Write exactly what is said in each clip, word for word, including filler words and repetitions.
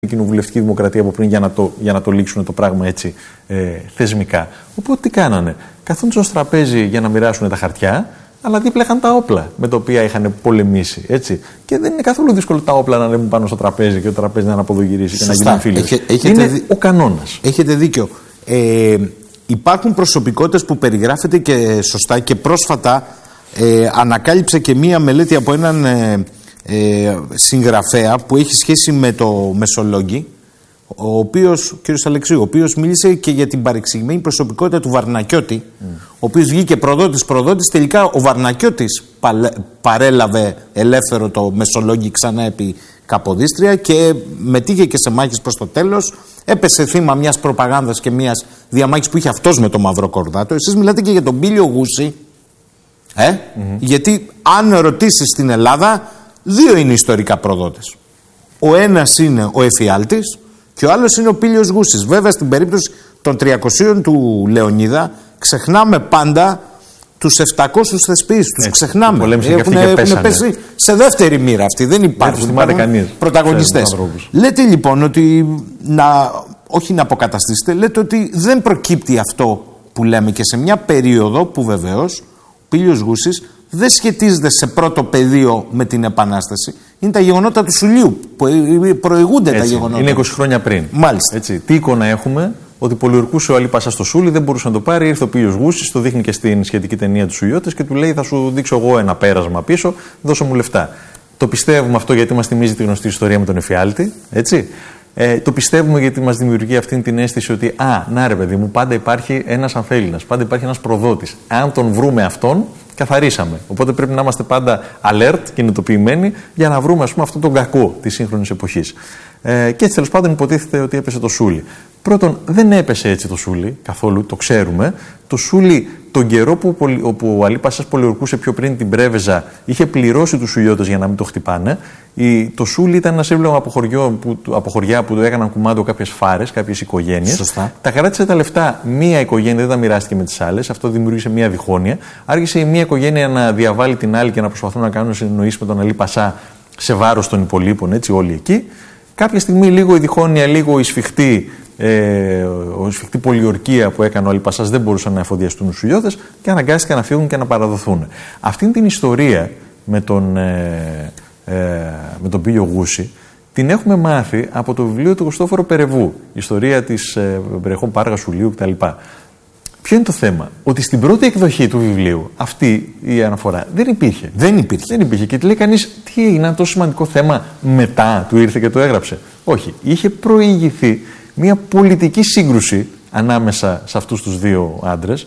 κοινοβουλευτική δημοκρατία από πριν για να το, για να το λήξουν το πράγμα έτσι ε, θεσμικά. Οπότε τι κάνανε? Καθόντουσαν στο τραπέζι για να μοιράσουν τα χαρτιά, αλλά δίπλα είχαν τα όπλα με τα οποία είχαν πολεμήσει. Έτσι. Και δεν είναι καθόλου δύσκολο τα όπλα να ανέβουν πάνω στο τραπέζι και το τραπέζι να αναποδογυρίσει και να γίνουν φίλοι. Είναι δι... ο κανόνας. Έχετε δίκιο. Ε, υπάρχουν προσωπικότητες που περιγράφεται και σωστά και πρόσφατα ε, ανακάλυψε και μία μελέτη από έναν ε, ε, συγγραφέα που έχει σχέση με το Μεσολόγγι, ο οποίος, ο κύριος Αλεξίου, ο οποίος μίλησε και για την παρεξηγημένη προσωπικότητα του Βαρνακιώτη, mm. ο οποίος βγήκε προδότης προδότης, τελικά ο Βαρνακιώτης παρέλαβε ελεύθερο το Μεσολόγγι ξανά επί Καποδίστρια και μετήχε και σε μάχες προς το τέλος, έπεσε θύμα μιας προπαγάνδας και μιας διαμάχης που είχε αυτός με το Μαυροκορδάτο. Εσείς μιλάτε και για τον Πήλιο Γούση, ε? mm-hmm. γιατί αν ρωτήσεις στην Ελλάδα, δύο είναι ιστορικά προδότες. Ο ένας είναι ο Εφιάλτης και ο άλλος είναι ο Πήλιος Γούσης. Βέβαια, στην περίπτωση των τριακοσίων του Λεωνίδα, ξεχνάμε πάντα τους επτακόσιους θεσποιείς. Τους ξεχνάμε. Έχουν, έχουν πέσει σε δεύτερη μοίρα αυτοί. Δεν υπάρχουν πρωταγωνιστές. Λέτε λοιπόν ότι, να, όχι να αποκαταστήσετε, λέτε ότι δεν προκύπτει αυτό που λέμε και σε μια περίοδο που βεβαίως ο Πήλιος Γούσης δεν σχετίζεται σε πρώτο πεδίο με την Επανάσταση. Είναι τα γεγονότα του Σουλίου. Που προηγούνται έτσι, τα γεγονότα. Είναι είκοσι χρόνια πριν. Μάλιστα. Έτσι, τι εικόνα έχουμε? Ότι πολιορκούσε ο Αλή Πασά στο Σούλι, δεν μπορούσε να το πάρει. Ήρθε ο Πήλιος Γούσης, το δείχνει και στην σχετική ταινία του Σουλιώτες και του λέει: θα σου δείξω εγώ ένα πέρασμα πίσω, δώσε μου λεφτά. Το πιστεύουμε αυτό γιατί μας θυμίζει τη γνωστή ιστορία με τον Εφιάλτη. Έτσι. Ε, το πιστεύουμε γιατί μας δημιουργεί αυτή την αίσθηση ότι, α, να ρε παιδί μου, πάντα υπάρχει ένας αμφέλληνας, πάντα υπάρχει ένας προδότης. Αν τον βρούμε αυτόν, καθαρίσαμε. Οπότε πρέπει να είμαστε πάντα alert, κινητοποιημένοι, για να βρούμε, ας πούμε, αυτόν τον κακό της σύγχρονης εποχής. Ε, και έτσι τέλος πάντων υποτίθεται ότι έπεσε το Σούλι. Πρώτον, δεν έπεσε έτσι το Σούλι, καθόλου, το ξέρουμε. Το Σούλι, τον καιρό που, όπου ο Αλή Πασάς πολιορκούσε πιο πριν την Πρέβεζα, είχε πληρώσει τους Σουλιώτες για να μην το χτυπάνε. Η, το Σούλι ήταν ένα σύμβολο από, από χωριά που το έκαναν κουμάντο κάποιες φάρες, κάποιες οικογένειες. Σωστά. Τα κράτησε τα λεφτά μία οικογένεια, δεν τα μοιράστηκε με τις άλλες. Αυτό δημιούργησε μία διχόνοια. Άρχισε η μία οικογένεια να διαβάλει την άλλη και να προσπαθούν να κάνουν συνεννοήσεις με τον Αλή Πασά σε βάρος των υπολείπων, έτσι, όλοι εκεί. Κάποια στιγμή, λίγο η διχόνοια, λίγο η σφιχτή. Ε, η σφιχτή πολιορκία που έκανε ο Αλή Πασάς δεν μπορούσαν να εφοδιαστούν τους Σουλιώτες και αναγκάστηκαν να φύγουν και να παραδοθούν. Αυτήν την ιστορία με τον, ε, ε, με τον Πήλιο Γούση την έχουμε μάθει από το βιβλίο του Χριστόφορου Περεβού, η ιστορία της ε, Βρεχών Πάργα Σουλίου κτλ. Ποιο είναι το θέμα? Ότι στην πρώτη εκδοχή του βιβλίου αυτή η αναφορά δεν υπήρχε. Δεν υπήρχε. Δεν υπήρχε. Και τη λέει κανείς, τι είναι ένα τόσο σημαντικό θέμα, μετά του ήρθε και το έγραψε? Όχι. Είχε προηγηθεί μια πολιτική σύγκρουση ανάμεσα σε αυτούς τους δύο άντρες.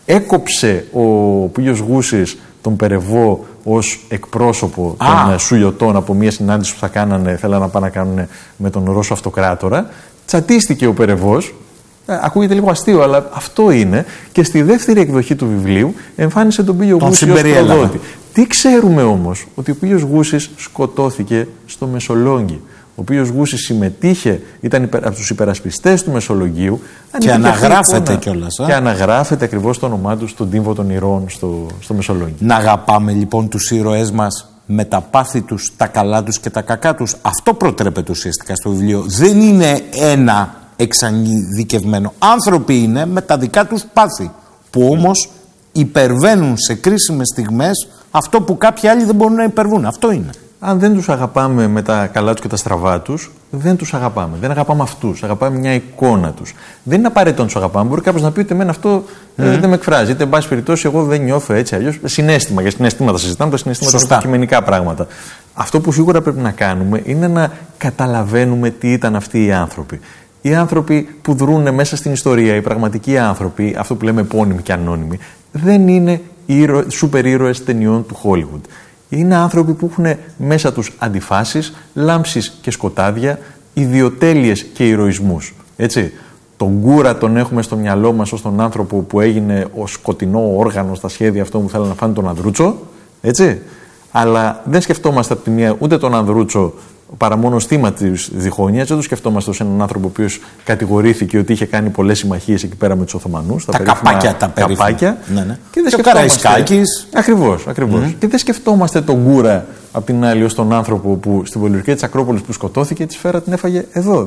Έκοψε ο Πήλιος Γούσης τον Περεβό ως εκπρόσωπο Α. των Σουλιωτών από μια συνάντηση που θα κάνανε, θέλανε να πάνε να κάνουν με τον Ρώσο Αυτοκράτορα. Τσατίστηκε ο Περεβός. Ακούγεται λίγο αστείο, αλλά αυτό είναι. Και στη δεύτερη εκδοχή του βιβλίου εμφάνισε τον Πήλιο Γούση ως προδότη. Τι ξέρουμε όμως? Ότι ο Πήλιος Γούσης σκοτώθηκε στο Μεσολόγγι. Ο Πήλιος Γούσης συμμετείχε, ήταν υπερ, από τους υπερασπιστές του Μεσολογγίου. Και αναγράφεται κιόλας. Και αναγράφεται ακριβώς το όνομά του στον τύμβο των ηρώων στο, στο Μεσολόγγι. Να αγαπάμε λοιπόν τους ήρωές μας με τα πάθη τους, τα καλά τους και τα κακά τους. Αυτό προτρέπεται ουσιαστικά στο βιβλίο. Δεν είναι ένα εξαντικευμένο. Άνθρωποι είναι με τα δικά τους πάθη, που όμως υπερβαίνουν σε κρίσιμες στιγμές αυτό που κάποιοι άλλοι δεν μπορούν να υπερβούν. Αυτό είναι. Αν δεν τους αγαπάμε με τα καλά τους και τα στραβά τους, δεν τους αγαπάμε. Δεν αγαπάμε αυτούς. Αγαπάμε μια εικόνα τους. Δεν είναι απαραίτητο να τους αγαπάμε. Μπορεί κάποιος να πει ότι εμένα αυτό mm. ε, δεν με εκφράζει. Είτε, εν πάση περιπτώσει, εγώ δεν νιώθω έτσι. Αλλιώς συναίσθημα. Για συναισθήματα συζητάμε, τα συναισθήματα είναι υποκειμενικά πράγματα. Αυτό που σίγουρα πρέπει να κάνουμε είναι να καταλαβαίνουμε τι ήταν αυτοί οι άνθρωποι. Οι άνθρωποι που δρούν μέσα στην ιστορία, οι πραγματικοί άνθρωποι, αυτό που λέμε επώνυμοι και ανώνυμοι, δεν είναι σούπερ ήρωες ταινιών του Hollywood. Είναι άνθρωποι που έχουν μέσα τους αντιφάσεις, λάμψεις και σκοτάδια, ιδιοτέλειες και ηρωισμούς. Έτσι. Τον Γκούρα τον έχουμε στο μυαλό μας ως τον άνθρωπο που έγινε ο σκοτεινό όργανο στα σχέδια αυτό που θέλει να φάνε τον Ανδρούτσο. Έτσι. Αλλά δεν σκεφτόμαστε από τη μία ούτε τον Ανδρούτσο παρά μόνο ως θύμα της διχόνοιας, δεν το σκεφτόμαστε ως έναν άνθρωπο ο οποίος κατηγορήθηκε ότι είχε κάνει πολλές συμμαχίες εκεί πέρα με τους Οθωμανούς. Τα, τα καπάκια, τα περίφημα. Καπάκια. Ναι, ναι. Και, και ο Καραϊσκάκης. Ακριβώς, ακριβώς. Mm. Και δεν σκεφτόμαστε τον Γκούρα απ' την άλλη ως τον άνθρωπο που στην πολιορκία της Ακρόπολης που σκοτώθηκε, τη σφαίρα την έφαγε εδώ.